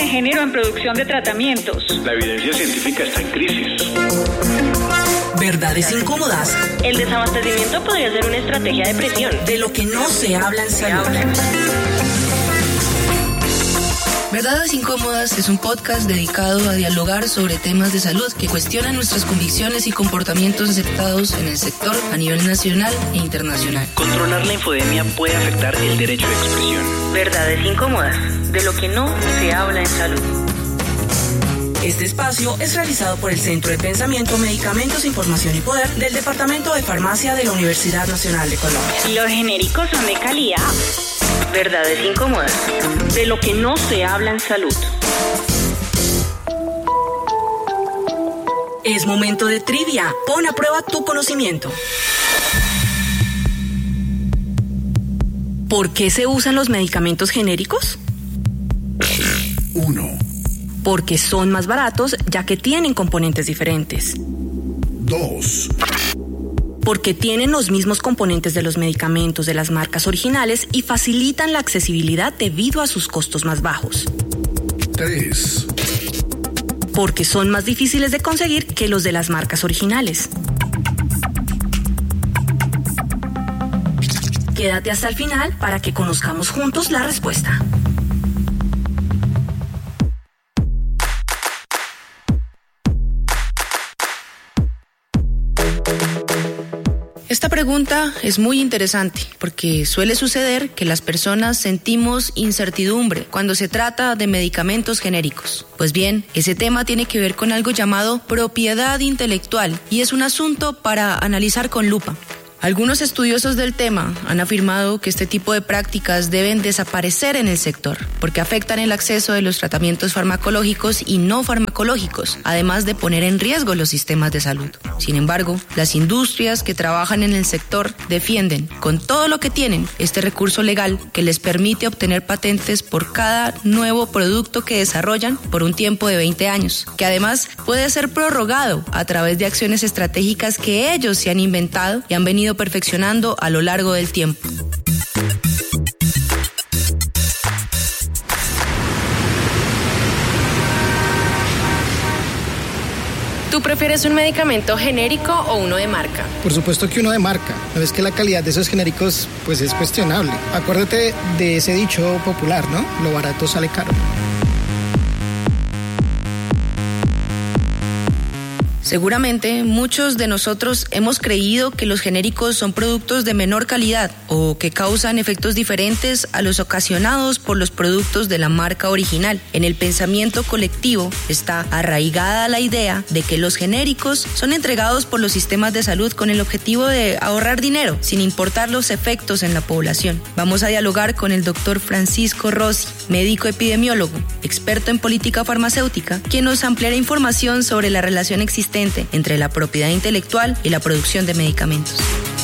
género en producción de tratamientos. La evidencia científica está en crisis. Verdades incómodas. El desabastecimiento podría ser una estrategia de presión. De lo que no se habla en salud. Verdades Incómodas es un podcast dedicado a dialogar sobre temas de salud que cuestionan nuestras convicciones y comportamientos aceptados en el sector a nivel nacional e internacional. Controlar la infodemia puede afectar el derecho de expresión. Verdades Incómodas. De lo que no se habla en salud. Este espacio es realizado por el Centro de Pensamiento, Medicamentos, Información y Poder del Departamento de Farmacia de la Universidad Nacional de Colombia. Los genéricos son de calidad. Verdades Incómodas. De lo que no se habla en salud. Es momento de trivia. Pon a prueba tu conocimiento. ¿Por qué se usan los medicamentos genéricos? 1. Porque son más baratos, ya que tienen componentes diferentes. 2. Porque tienen los mismos componentes de los medicamentos de las marcas originales y facilitan la accesibilidad debido a sus costos más bajos. 3. Porque son más difíciles de conseguir que los de las marcas originales. Quédate hasta el final para que conozcamos juntos la respuesta. Esta pregunta es muy interesante porque suele suceder que las personas sentimos incertidumbre cuando se trata de medicamentos genéricos. Pues bien, ese tema tiene que ver con algo llamado propiedad intelectual y es un asunto para analizar con lupa. Algunos estudiosos del tema han afirmado que este tipo de prácticas deben desaparecer en el sector porque afectan el acceso de los tratamientos farmacológicos y no farmacológicos, además de poner en riesgo los sistemas de salud. Sin embargo, las industrias que trabajan en el sector defienden, con todo lo que tienen, este recurso legal que les permite obtener patentes por cada nuevo producto que desarrollan por un tiempo de 20 años, que además puede ser prorrogado a través de acciones estratégicas que ellos se han inventado y han venido perfeccionando a lo largo del tiempo. ¿Tú prefieres un medicamento genérico o uno de marca? Por supuesto que uno de marca. ¿No ves que la calidad de esos genéricos pues es cuestionable? Acuérdate de ese dicho popular, ¿no? Lo barato sale caro. Seguramente muchos de nosotros hemos creído que los genéricos son productos de menor calidad o que causan efectos diferentes a los ocasionados por los productos de la marca original. En el pensamiento colectivo está arraigada la idea de que los genéricos son entregados por los sistemas de salud con el objetivo de ahorrar dinero, sin importar los efectos en la población. Vamos a dialogar con el doctor Francisco Rossi, médico epidemiólogo, experto en política farmacéutica, quien nos ampliará información sobre la relación existente entre la propiedad intelectual y la producción de medicamentos.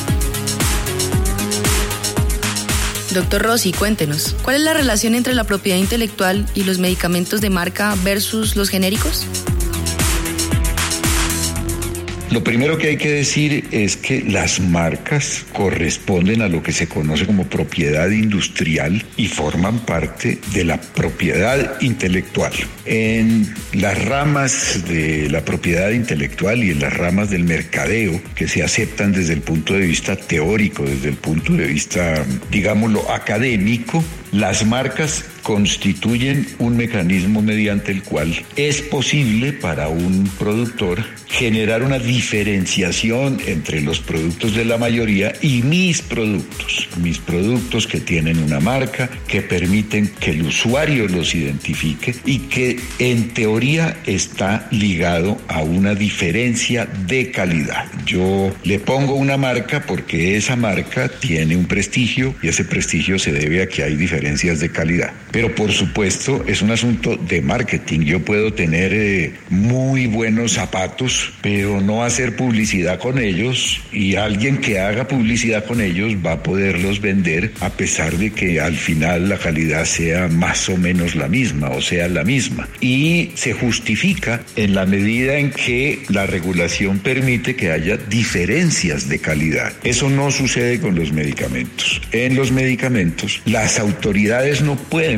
Doctor Rossi, cuéntenos, ¿cuál es la relación entre la propiedad intelectual y los medicamentos de marca versus los genéricos? Lo primero que hay que decir es que las marcas corresponden a lo que se conoce como propiedad industrial y forman parte de la propiedad intelectual. En las ramas de la propiedad intelectual y en las ramas del mercadeo que se aceptan desde el punto de vista teórico, desde el punto de vista, digámoslo, académico, las marcas constituyen un mecanismo mediante el cual es posible para un productor generar una diferenciación entre los productos de la mayoría y mis productos que tienen una marca, que permiten que el usuario los identifique y que en teoría está ligado a una diferencia de calidad. Yo le pongo una marca porque esa marca tiene un prestigio y ese prestigio se debe a que hay diferencias de calidad. Pero por supuesto es un asunto de marketing. Yo puedo tener muy buenos zapatos, pero no hacer publicidad con ellos, y alguien que haga publicidad con ellos va a poderlos vender a pesar de que al final la calidad sea más o menos la misma, o sea la misma. Y se justifica en la medida en que la regulación permite que haya diferencias de calidad. Eso no sucede con los medicamentos. En los medicamentos las autoridades no pueden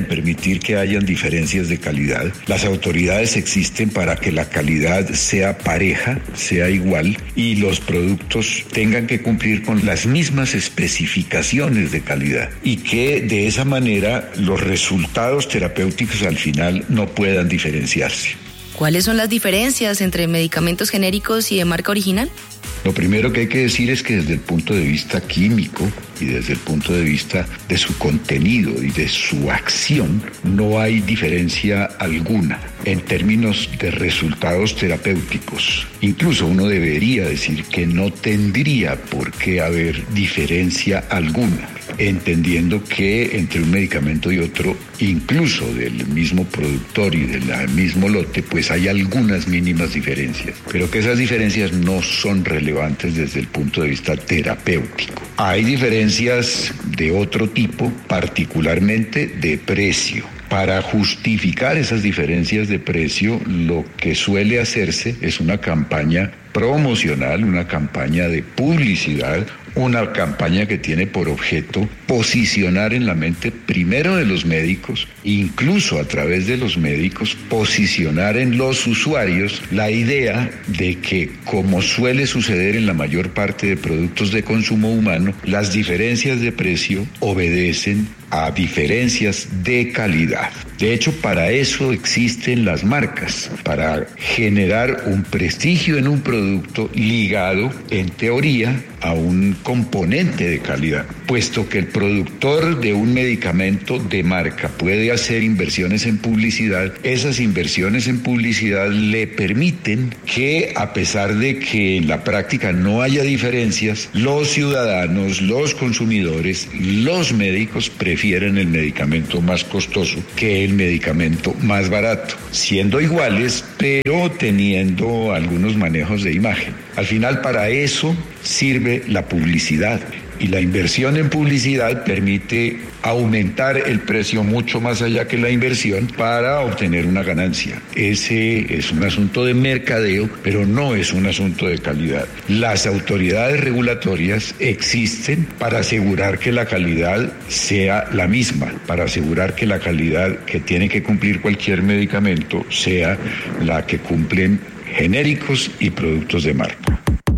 permitir que hayan diferencias de calidad. Las autoridades existen para que la calidad sea pareja, sea igual, y los productos tengan que cumplir con las mismas especificaciones de calidad, y que de esa manera los resultados terapéuticos al final no puedan diferenciarse. ¿Cuáles son las diferencias entre medicamentos genéricos y de marca original? Lo primero que hay que decir es que desde el punto de vista químico y desde el punto de vista de su contenido y de su acción, no hay diferencia alguna en términos de resultados terapéuticos. Incluso uno debería decir que no tendría por qué haber diferencia alguna, entendiendo que entre un medicamento y otro, incluso del mismo productor y del mismo lote, pues hay algunas mínimas diferencias, pero que esas diferencias no son relevantes desde el punto de vista terapéutico. Hay diferencias de otro tipo, particularmente de precio. Para justificar esas diferencias de precio, lo que suele hacerse es una campaña promocional, una campaña de publicidad, una campaña que tiene por objeto posicionar en la mente primero de los médicos, incluso a través de los médicos, posicionar en los usuarios la idea de que, como suele suceder en la mayor parte de productos de consumo humano, las diferencias de precio obedecen a diferencias de calidad. De hecho, para eso existen las marcas, para generar un prestigio en un producto ligado, en teoría, a un componente de calidad, puesto que el productor de un medicamento de marca puede hacer inversiones en publicidad. Esas inversiones en publicidad le permiten que, a pesar de que en la práctica no haya diferencias, los ciudadanos, los consumidores, los médicos prefieren el medicamento más costoso que el medicamento más barato, siendo iguales, pero teniendo algunos manejos de imagen. Al final, para eso sirve la publicidad, y la inversión en publicidad permite aumentar el precio mucho más allá que la inversión para obtener una ganancia. Ese es un asunto de mercadeo, pero no es un asunto de calidad. Las autoridades regulatorias existen para asegurar que la calidad sea la misma, para asegurar que la calidad que tiene que cumplir cualquier medicamento sea la que cumplen genéricos y productos de marca.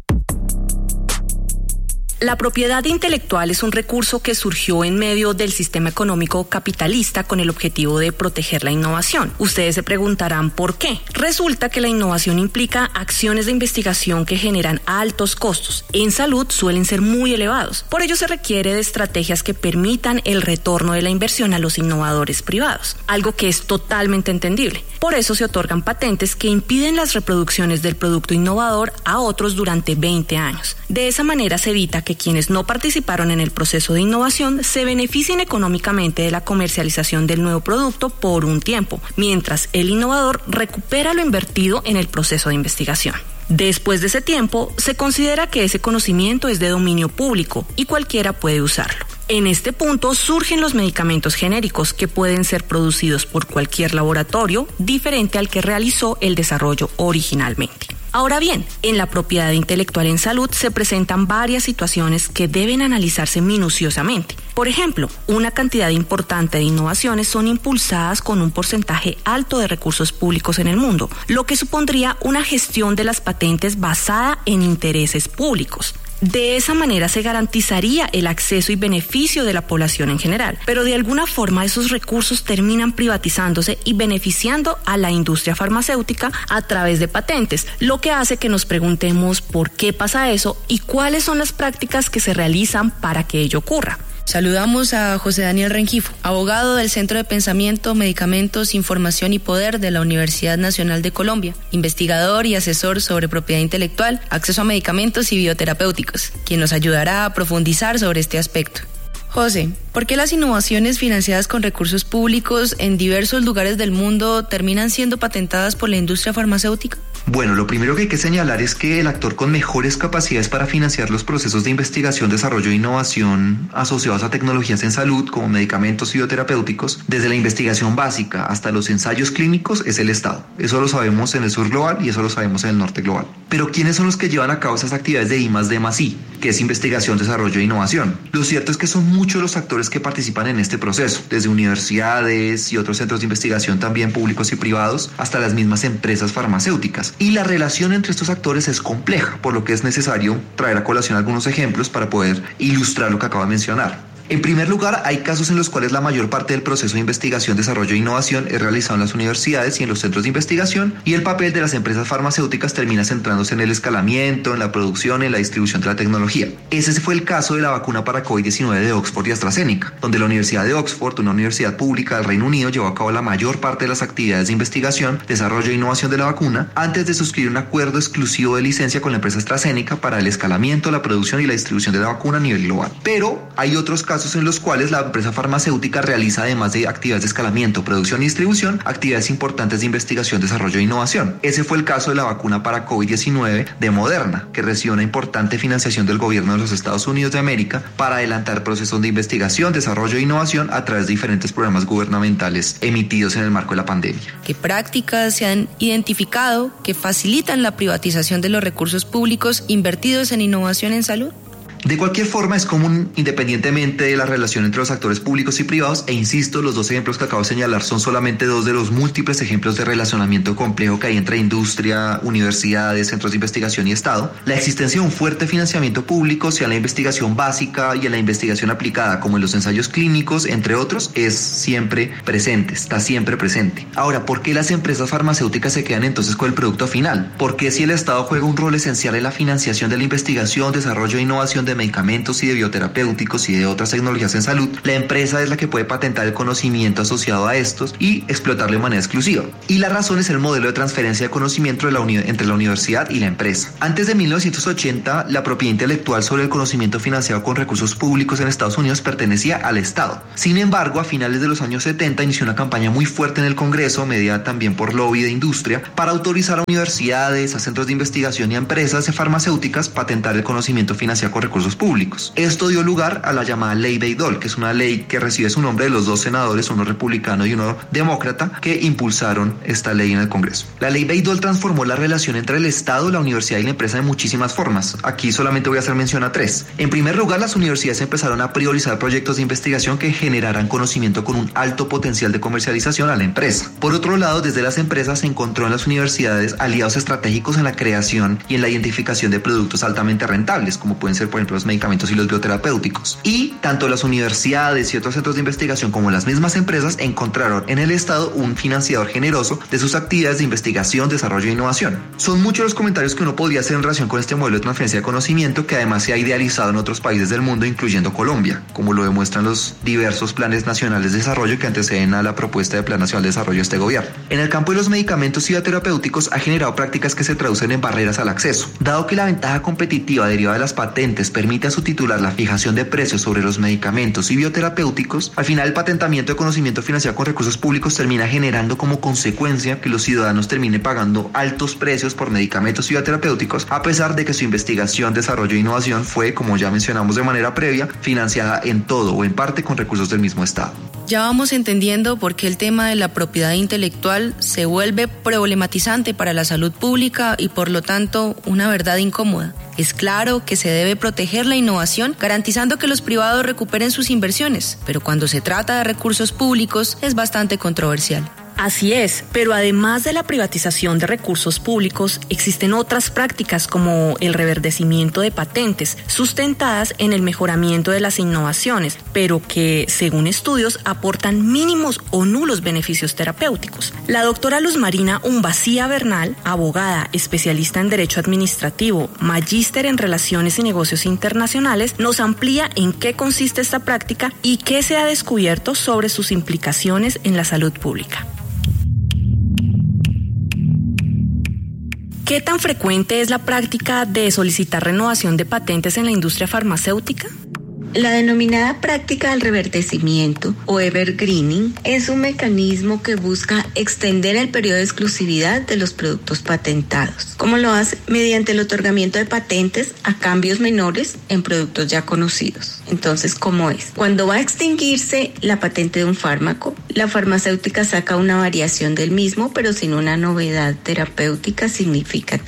La propiedad intelectual es un recurso que surgió en medio del sistema económico capitalista con el objetivo de proteger la innovación. Ustedes se preguntarán ¿por qué? Resulta que la innovación implica acciones de investigación que generan altos costos. En salud suelen ser muy elevados. Por ello se requiere de estrategias que permitan el retorno de la inversión a los innovadores privados, algo que es totalmente entendible. Por eso se otorgan patentes que impiden las reproducciones del producto innovador a otros durante 20 años. De esa manera se evita que quienes no participaron en el proceso de innovación se beneficien económicamente de la comercialización del nuevo producto por un tiempo, mientras el innovador recupera lo invertido en el proceso de investigación. Después de ese tiempo, se considera que ese conocimiento es de dominio público y cualquiera puede usarlo. En este punto surgen los medicamentos genéricos que pueden ser producidos por cualquier laboratorio diferente al que realizó el desarrollo originalmente. Ahora bien, en la propiedad intelectual en salud se presentan varias situaciones que deben analizarse minuciosamente. Por ejemplo, una cantidad importante de innovaciones son impulsadas con un porcentaje alto de recursos públicos en el mundo, lo que supondría una gestión de las patentes basada en intereses públicos. De esa manera se garantizaría el acceso y beneficio de la población en general, pero de alguna forma esos recursos terminan privatizándose y beneficiando a la industria farmacéutica a través de patentes, lo que hace que nos preguntemos por qué pasa eso y cuáles son las prácticas que se realizan para que ello ocurra. Saludamos a José Daniel Rengifo, abogado del Centro de Pensamiento, Medicamentos, Información y Poder de la Universidad Nacional de Colombia, investigador y asesor sobre propiedad intelectual, acceso a medicamentos y bioterapéuticos, quien nos ayudará a profundizar sobre este aspecto. José, ¿por qué las innovaciones financiadas con recursos públicos en diversos lugares del mundo terminan siendo patentadas por la industria farmacéutica? Bueno, lo primero que hay que señalar es que el actor con mejores capacidades para financiar los procesos de investigación, desarrollo e innovación asociados a tecnologías en salud, como medicamentos y bioterapéuticos, desde la investigación básica hasta los ensayos clínicos, es el Estado. Eso lo sabemos en el sur global y eso lo sabemos en el norte global. Pero ¿quiénes son los que llevan a cabo esas actividades de I+D+I, que es investigación, desarrollo e innovación? Lo cierto es que son muchos los actores que participan en este proceso, desde universidades y otros centros de investigación también públicos y privados, hasta las mismas empresas farmacéuticas. Y la relación entre estos actores es compleja, por lo que es necesario traer a colación algunos ejemplos para poder ilustrar lo que acabo de mencionar. En primer lugar, hay casos en los cuales la mayor parte del proceso de investigación, desarrollo e innovación es realizado en las universidades y en los centros de investigación, y el papel de las empresas farmacéuticas termina centrándose en el escalamiento, en la producción y en la distribución de la tecnología. Ese fue el caso de la vacuna para COVID-19 de Oxford y AstraZeneca, donde la Universidad de Oxford, una universidad pública del Reino Unido, llevó a cabo la mayor parte de las actividades de investigación, desarrollo e innovación de la vacuna antes de suscribir un acuerdo exclusivo de licencia con la empresa AstraZeneca para el escalamiento, la producción y la distribución de la vacuna a nivel global. Pero hay otros casos en los cuales la empresa farmacéutica realiza, además de actividades de escalamiento, producción y distribución, actividades importantes de investigación, desarrollo e innovación. Ese fue el caso de la vacuna para COVID-19 de Moderna, que recibió una importante financiación del gobierno de los Estados Unidos de América para adelantar procesos de investigación, desarrollo e innovación a través de diferentes programas gubernamentales emitidos en el marco de la pandemia. ¿Qué prácticas se han identificado que facilitan la privatización de los recursos públicos invertidos en innovación en salud? De cualquier forma, es común, independientemente de la relación entre los actores públicos y privados, e insisto, los dos ejemplos que acabo de señalar son solamente dos de los múltiples ejemplos de relacionamiento complejo que hay entre industria, universidades, centros de investigación y Estado. La existencia de un fuerte financiamiento público, sea en la investigación básica y en la investigación aplicada, como en los ensayos clínicos, entre otros, es siempre presente, está siempre presente. Ahora, ¿por qué las empresas farmacéuticas se quedan entonces con el producto final? ¿Por qué si el Estado juega un rol esencial en la financiación de la investigación, desarrollo e innovación de medicamentos y de bioterapéuticos y de otras tecnologías en salud, la empresa es la que puede patentar el conocimiento asociado a estos y explotarlo de manera exclusiva? Y la razón es el modelo de transferencia de conocimiento entre la universidad y la empresa. Antes de 1980, la propiedad intelectual sobre el conocimiento financiado con recursos públicos en Estados Unidos pertenecía al Estado. Sin embargo, a finales de los años 70 inició una campaña muy fuerte en el Congreso, mediada también por lobby de industria, para autorizar a universidades, a centros de investigación y a empresas farmacéuticas patentar el conocimiento financiado con recursos públicos. Esto dio lugar a la llamada Ley Bayh-Dole, que es una ley que recibe su nombre de los dos senadores, uno republicano y uno demócrata, que impulsaron esta ley en el Congreso. La Ley Bayh-Dole transformó la relación entre el Estado, la universidad y la empresa de muchísimas formas. Aquí solamente voy a hacer mención a tres. En primer lugar, las universidades empezaron a priorizar proyectos de investigación que generaran conocimiento con un alto potencial de comercialización a la empresa. Por otro lado, desde las empresas se encontró en las universidades aliados estratégicos en la creación y en la identificación de productos altamente rentables, como pueden ser, por ejemplo, los medicamentos y los bioterapéuticos. Y tanto las universidades y otros centros de investigación como las mismas empresas encontraron en el Estado un financiador generoso de sus actividades de investigación, desarrollo e innovación. Son muchos los comentarios que uno podría hacer en relación con este modelo de transferencia de conocimiento, que además se ha idealizado en otros países del mundo, incluyendo Colombia, como lo demuestran los diversos planes nacionales de desarrollo que anteceden a la propuesta de Plan Nacional de Desarrollo de este gobierno. En el campo de los medicamentos y bioterapéuticos ha generado prácticas que se traducen en barreras al acceso. Dado que la ventaja competitiva derivada de las patentes permite a su titular la fijación de precios sobre los medicamentos y bioterapéuticos, al final el patentamiento de conocimiento financiado con recursos públicos termina generando como consecuencia que los ciudadanos terminen pagando altos precios por medicamentos y bioterapéuticos, a pesar de que su investigación, desarrollo e innovación fue, como ya mencionamos de manera previa, financiada en todo o en parte con recursos del mismo Estado. Ya vamos entendiendo por qué el tema de la propiedad intelectual se vuelve problematizante para la salud pública y por lo tanto una verdad incómoda. Es claro que se debe proteger la innovación garantizando que los privados recuperen sus inversiones, pero cuando se trata de recursos públicos es bastante controversial. Así es, pero además de la privatización de recursos públicos, existen otras prácticas como el reverdecimiento de patentes, sustentadas en el mejoramiento de las innovaciones, pero que, según estudios, aportan mínimos o nulos beneficios terapéuticos. La doctora Luz Marina Umbacía Bernal, abogada, especialista en Derecho Administrativo, magíster en Relaciones y Negocios Internacionales, nos amplía en qué consiste esta práctica y qué se ha descubierto sobre sus implicaciones en la salud pública. ¿Qué tan frecuente es la práctica de solicitar renovación de patentes en la industria farmacéutica? La denominada práctica del reverdecimiento o evergreening es un mecanismo que busca extender el periodo de exclusividad de los productos patentados. ¿Cómo lo hace? Mediante el otorgamiento de patentes a cambios menores en productos ya conocidos. Entonces, ¿cómo es? Cuando va a extinguirse la patente de un fármaco, la farmacéutica saca una variación del mismo, pero sin una novedad terapéutica significativa.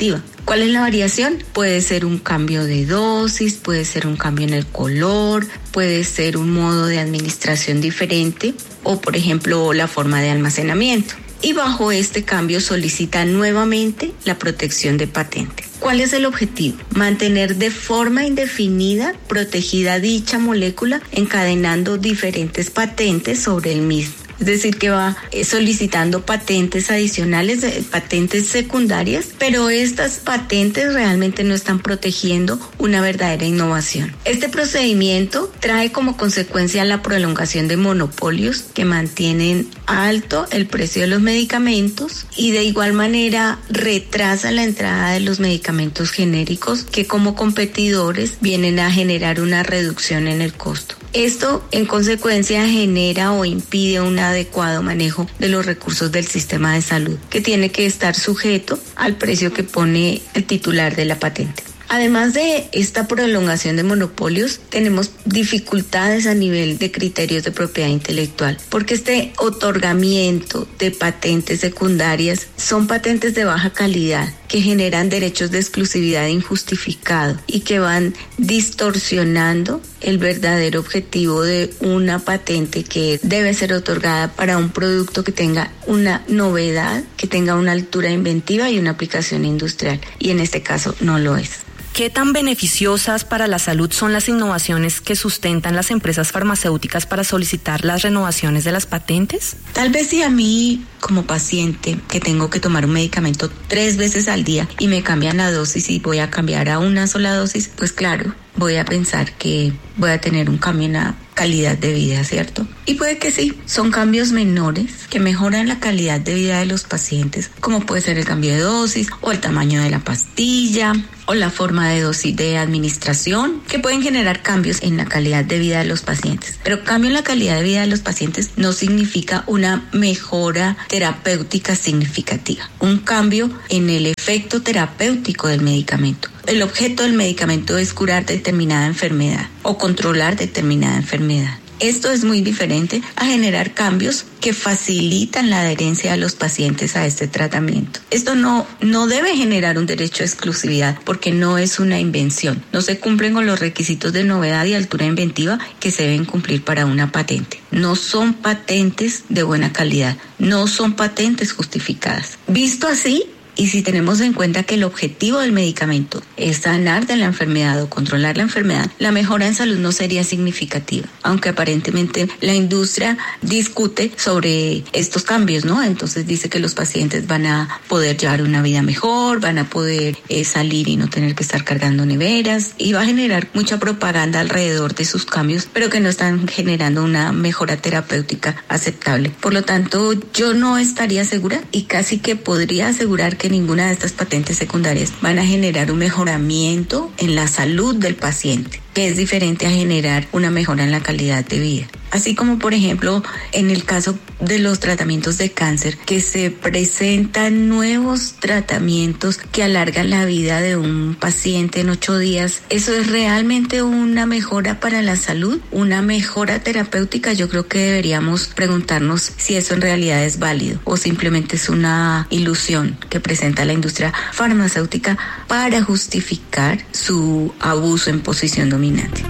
¿Cuál es la variación? Puede ser un cambio de dosis, puede ser un cambio en el color, puede ser un modo de administración diferente o, por ejemplo, la forma de almacenamiento. Y bajo este cambio solicita nuevamente la protección de patente. ¿Cuál es el objetivo? Mantener de forma indefinida protegida dicha molécula, encadenando diferentes patentes sobre el mismo. Es decir, que va solicitando patentes adicionales, patentes secundarias, pero estas patentes realmente no están protegiendo una verdadera innovación. Este procedimiento trae como consecuencia la prolongación de monopolios que mantienen alto el precio de los medicamentos y de igual manera retrasa la entrada de los medicamentos genéricos que como competidores vienen a generar una reducción en el costo. Esto en consecuencia genera o impide un adecuado manejo de los recursos del sistema de salud, que tiene que estar sujeto al precio que pone el titular de la patente. Además de esta prolongación de monopolios, tenemos dificultades a nivel de criterios de propiedad intelectual, porque este otorgamiento de patentes secundarias son patentes de baja calidad que generan derechos de exclusividad injustificado y que van distorsionando el verdadero objetivo de una patente que debe ser otorgada para un producto que tenga una novedad, que tenga una altura inventiva y una aplicación industrial, y en este caso no lo es. ¿Qué tan beneficiosas para la salud son las innovaciones que sustentan las empresas farmacéuticas para solicitar las renovaciones de las patentes? Tal vez si a mí, como paciente, que tengo que tomar un medicamento 3 veces al día y me cambian la dosis y voy a cambiar a una sola dosis, pues claro, voy a pensar que voy a tener un cambio en la calidad de vida, ¿cierto? Y puede que sí, son cambios menores que mejoran la calidad de vida de los pacientes, como puede ser el cambio de dosis o el tamaño de la pastilla o la forma de dosis de administración, que pueden generar cambios en la calidad de vida de los pacientes. Pero cambio en la calidad de vida de los pacientes no significa una mejora terapéutica significativa, un cambio en el efecto terapéutico del medicamento. El objeto del medicamento es curar determinada enfermedad o controlar determinada enfermedad. Esto es muy diferente a generar cambios que facilitan la adherencia de los pacientes a este tratamiento. Esto no debe generar un derecho a exclusividad porque no es una invención. No se cumplen con los requisitos de novedad y altura inventiva que se deben cumplir para una patente. No son patentes de buena calidad, no son patentes justificadas. Visto así, y si tenemos en cuenta que el objetivo del medicamento es sanar de la enfermedad o controlar la enfermedad, la mejora en salud no sería significativa, aunque aparentemente la industria discute sobre estos cambios, ¿no? Entonces dice que los pacientes van a poder llevar una vida mejor, van a poder salir y no tener que estar cargando neveras, y va a generar mucha propaganda alrededor de sus cambios, pero que no están generando una mejora terapéutica aceptable. Por lo tanto, yo no estaría segura y casi que podría asegurar que ninguna de estas patentes secundarias van a generar un mejoramiento en la salud del paciente, que es diferente a generar una mejora en la calidad de vida. Así como, por ejemplo, en el caso de los tratamientos de cáncer, que se presentan nuevos tratamientos que alargan la vida de un paciente en 8 días. ¿Eso es realmente una mejora para la salud? ¿Una mejora terapéutica? Yo creo que deberíamos preguntarnos si eso en realidad es válido o simplemente es una ilusión que presenta la industria farmacéutica para justificar su abuso en posición dominante.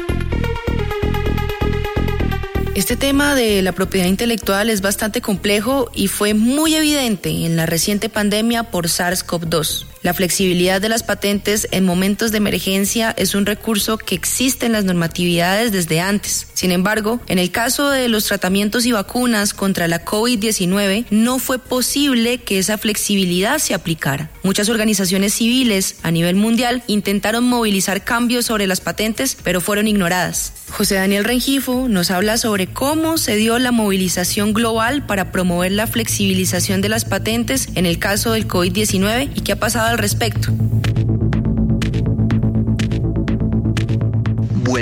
Este tema de la propiedad intelectual es bastante complejo y fue muy evidente en la reciente pandemia por SARS-CoV-2. La flexibilidad de las patentes en momentos de emergencia es un recurso que existe en las normatividades desde antes. Sin embargo, en el caso de los tratamientos y vacunas contra la COVID-19, no fue posible que esa flexibilidad se aplicara. Muchas organizaciones civiles a nivel mundial intentaron movilizar cambios sobre las patentes, pero fueron ignoradas. José Daniel Rengifo nos habla sobre cómo se dio la movilización global para promover la flexibilización de las patentes en el caso del COVID-19 y qué ha pasado al respecto. Bueno,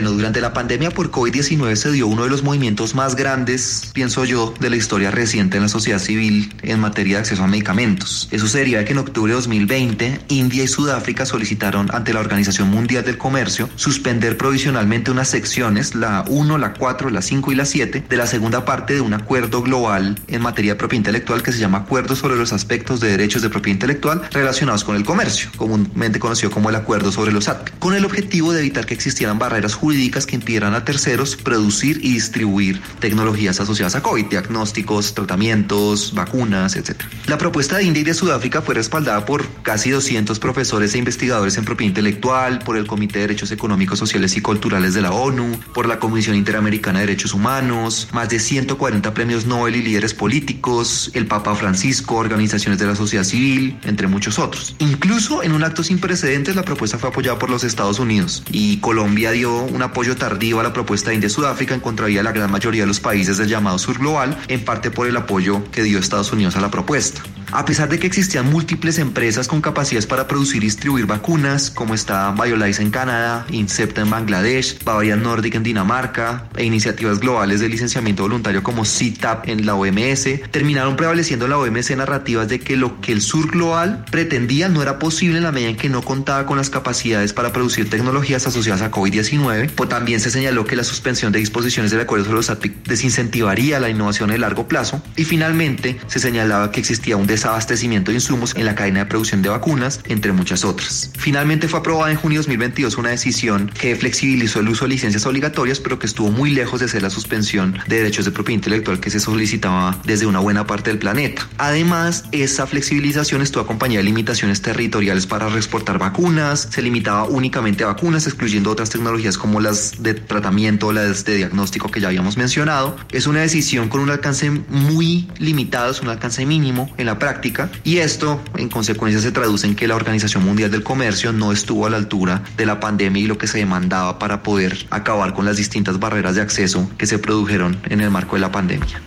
Bueno, durante la pandemia por COVID-19 se dio uno de los movimientos más grandes, pienso yo, de la historia reciente en la sociedad civil en materia de acceso a medicamentos. Eso se deriva de que en octubre de 2020, India y Sudáfrica solicitaron ante la Organización Mundial del Comercio suspender provisionalmente unas secciones, la 1, la 4, la 5 y la 7, de la segunda parte de un acuerdo global en materia de propiedad intelectual que se llama Acuerdo sobre los aspectos de derechos de propiedad intelectual relacionados con el comercio, comúnmente conocido como el Acuerdo sobre los ATP, con el objetivo de evitar que existieran barreras jurídicas que impidieran a terceros producir y distribuir tecnologías asociadas a COVID, diagnósticos, tratamientos, vacunas, etc. La propuesta de India y de Sudáfrica fue respaldada por casi 200 profesores e investigadores en propiedad intelectual, por el Comité de Derechos Económicos, Sociales y Culturales de la ONU, por la Comisión Interamericana de Derechos Humanos, más de 140 premios Nobel y líderes políticos, el Papa Francisco, organizaciones de la sociedad civil, entre muchos otros. Incluso en un acto sin precedentes, la propuesta fue apoyada por los Estados Unidos y Colombia dio un apoyo tardío a la propuesta de India y Sudáfrica en contravía de la gran mayoría de los países del llamado Sur Global, en parte por el apoyo que dio Estados Unidos a la propuesta. A pesar de que existían múltiples empresas con capacidades para producir y distribuir vacunas, como está BioLice en Canadá, Incepta en Bangladesh, Bavarian Nordic en Dinamarca, e iniciativas globales de licenciamiento voluntario como CTAP en la OMS, terminaron prevaleciendo en la OMS narrativas de que lo que el Sur Global pretendía no era posible en la medida en que no contaba con las capacidades para producir tecnologías asociadas a COVID-19. Pues también se señaló que la suspensión de disposiciones del acuerdo sobre los ATP desincentivaría la innovación a largo plazo, y finalmente se señalaba que existía un desabastecimiento de insumos en la cadena de producción de vacunas, entre muchas otras. Finalmente fue aprobada en junio de 2022 una decisión que flexibilizó el uso de licencias obligatorias, pero que estuvo muy lejos de ser la suspensión de derechos de propiedad intelectual que se solicitaba desde una buena parte del planeta. Además, esa flexibilización estuvo acompañada de limitaciones territoriales para reexportar vacunas, se limitaba únicamente a vacunas, excluyendo otras tecnologías como las de tratamiento o las de diagnóstico que ya habíamos mencionado. Es una decisión con un alcance muy limitado, es un alcance mínimo en la práctica, y esto en consecuencia se traduce en que la Organización Mundial del Comercio no estuvo a la altura de la pandemia y lo que se demandaba para poder acabar con las distintas barreras de acceso que se produjeron en el marco de la pandemia.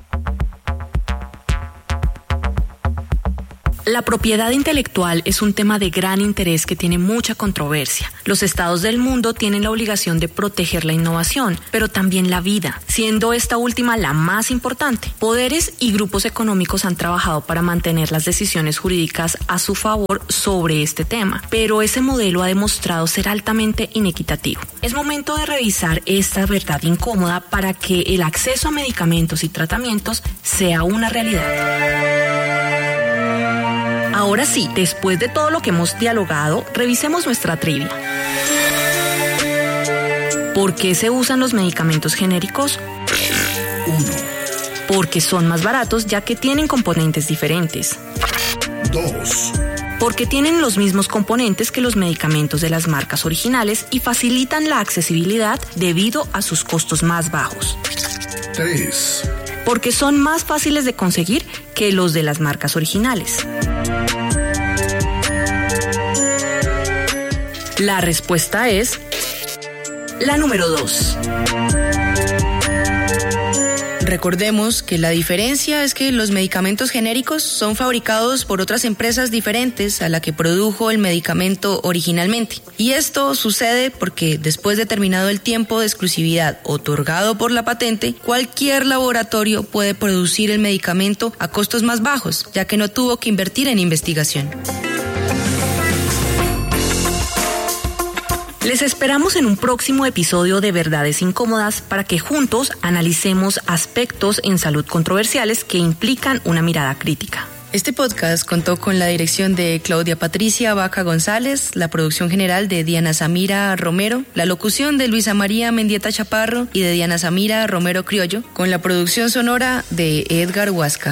La propiedad intelectual es un tema de gran interés que tiene mucha controversia. Los estados del mundo tienen la obligación de proteger la innovación, pero también la vida, siendo esta última la más importante. Poderes y grupos económicos han trabajado para mantener las decisiones jurídicas a su favor sobre este tema, pero ese modelo ha demostrado ser altamente inequitativo. Es momento de revisar esta verdad incómoda para que el acceso a medicamentos y tratamientos sea una realidad. Ahora sí, después de todo lo que hemos dialogado, revisemos nuestra trivia. ¿Por qué se usan los medicamentos genéricos? 1. Porque son más baratos ya que tienen componentes diferentes. 2. Porque tienen los mismos componentes que los medicamentos de las marcas originales y facilitan la accesibilidad debido a sus costos más bajos. 3. Porque son más fáciles de conseguir que los de las marcas originales. La respuesta es la número 2. Recordemos que la diferencia es que los medicamentos genéricos son fabricados por otras empresas diferentes a la que produjo el medicamento originalmente. Y esto sucede porque después de terminado el tiempo de exclusividad otorgado por la patente, cualquier laboratorio puede producir el medicamento a costos más bajos, ya que no tuvo que invertir en investigación. Les esperamos en un próximo episodio de Verdades Incómodas para que juntos analicemos aspectos en salud controversiales que implican una mirada crítica. Este podcast contó con la dirección de Claudia Patricia Vaca González, la producción general de Diana Samira Romero, la locución de Luisa María Mendieta Chaparro y de Diana Samira Romero Criollo, con la producción sonora de Edgar Huasca.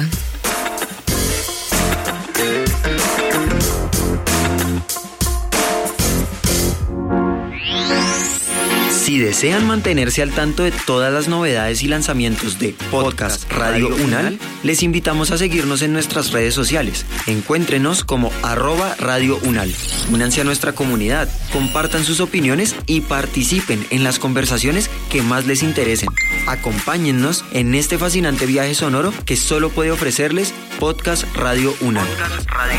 Si desean mantenerse al tanto de todas las novedades y lanzamientos de Podcast Radio Unal, les invitamos a seguirnos en nuestras redes sociales. Encuéntrenos como @Radio Unal. Únanse a nuestra comunidad, compartan sus opiniones y participen en las conversaciones que más les interesen. Acompáñennos en este fascinante viaje sonoro que solo puede ofrecerles Podcast Radio Unal.